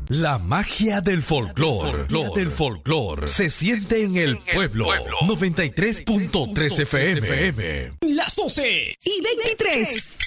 La magia del folclor se siente en el pueblo. 93.3 FM. Las 12:23.